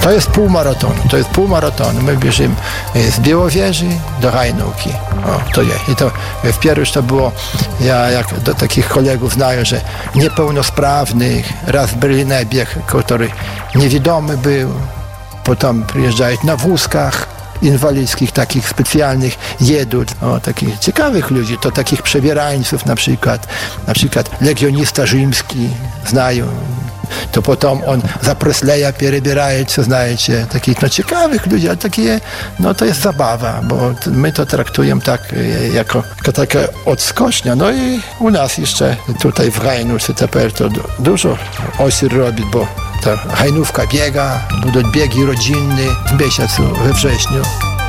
To jest półmaratonu. My bierzemy z Białowieży do Hajnówki. To jest. I to wpierw to było, ja jak do takich kolegów znaję, że niepełnosprawnych, raz w Berlinie biegł, który niewidomy był, potem przyjeżdżają na wózkach inwalidzkich, takich specjalnych, jedą, takich ciekawych ludzi, to takich przebierańców na przykład legionista rzymski znają, to potem on za Presleya przebieraje, co znajecie, takich ciekawych ludzi, ale takie, to jest zabawa, bo my to traktujemy tak, jako taka odskocznia. No i u nas jeszcze tutaj w Hajnówce teper to dużo osób robi, bo ta Hajnówka biega, będą biegi rodzinne w miesiącu, we wrześniu.